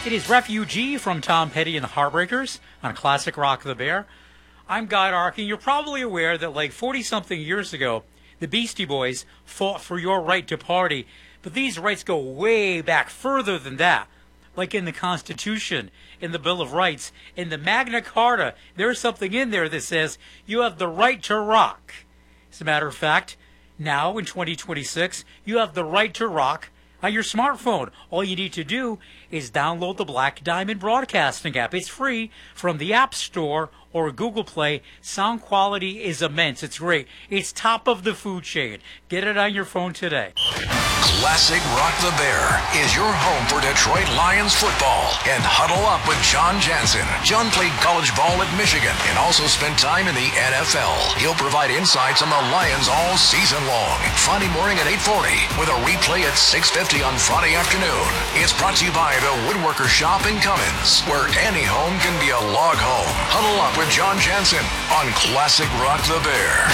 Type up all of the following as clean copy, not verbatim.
It is Refugee from Tom Petty and the Heartbreakers on Classic Rock the Bear. I'm Guy Arkin. You're probably aware that like 40-something years ago, the Beastie Boys fought for your right to party. But these rights go way back, further than that. Like in the Constitution, in the Bill of Rights, in the Magna Carta, there's something in there that says you have the right to rock. As a matter of fact, now in 2026, you have the right to rock on your smartphone. All you need to do is download the Black Diamond Broadcasting app. It's free from the App Store or Google Play. Sound quality is immense. It's great. It's top of the food chain. Get it on your phone today. Classic Rock the Bear is your home for Detroit Lions football. And huddle up with John Jansen. John played college ball at Michigan and also spent time in the NFL. He'll provide insights on the Lions all season long. Friday morning at 8:40 with a replay at 6:50 on Friday afternoon. It's brought to you by the Woodworker Shop in Cummins, where any home can be a log home. Huddle up with John Jansen on Classic Rock the Bear.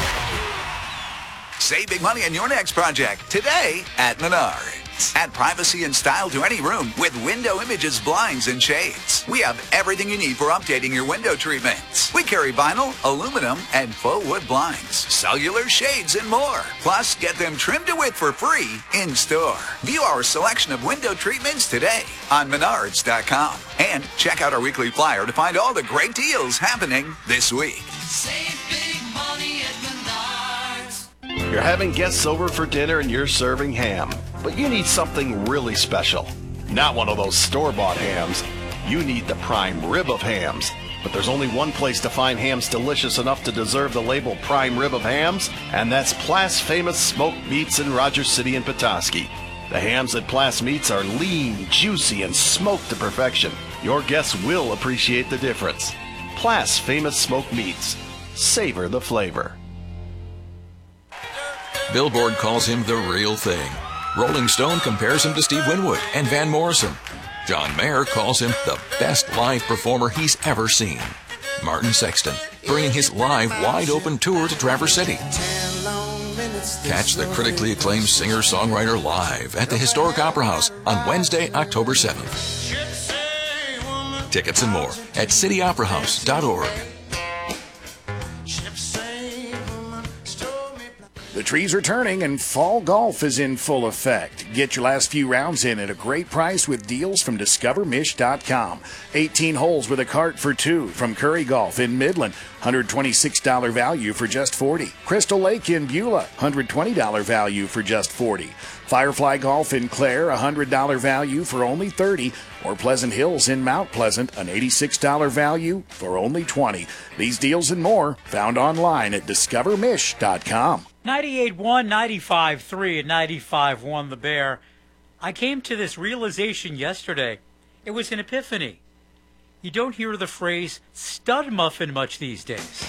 Save big money on your next project today at Menards. Add privacy and style to any room with Window Images blinds and shades. We have everything you need for updating your window treatments. We carry vinyl, aluminum, and faux wood blinds, cellular shades, and more. Plus, get them trimmed to width for free in store. View our selection of window treatments today on Menards.com. And check out our weekly flyer to find all the great deals happening this week. Save big money at Menards. You're having guests over for dinner and you're serving ham, but you need something really special. Not one of those store-bought hams. You need the prime rib of hams. But there's only one place to find hams delicious enough to deserve the label prime rib of hams, and that's Plass Famous Smoked Meats in Rogers City and Petoskey. The hams at Plass Meats are lean, juicy, and smoked to perfection. Your guests will appreciate the difference. Plass Famous Smoked Meats. Savor the flavor. Billboard calls him the real thing. Rolling Stone compares him to Steve Winwood and Van Morrison. John Mayer calls him the best live performer he's ever seen. Martin Sexton, bringing his live wide-open tour to Traverse City. Catch the critically acclaimed singer-songwriter live at the Historic Opera House on Wednesday, October 7th. Tickets and more at cityoperahouse.org. The trees are turning and fall golf is in full effect. Get your last few rounds in at a great price with deals from DiscoverMish.com. 18 holes with a cart for two from Curry Golf in Midland. $126 value for just $40. Crystal Lake in Beulah. $120 value for just $40. Firefly Golf in Clare, $100 value for only $30. Or Pleasant Hills in Mount Pleasant, an $86 value for only $20. These deals and more found online at DiscoverMish.com. 98.1, 95.3, and 95.1 The Bear. I came to this realization yesterday. It was an epiphany. You don't hear the phrase stud muffin much these days.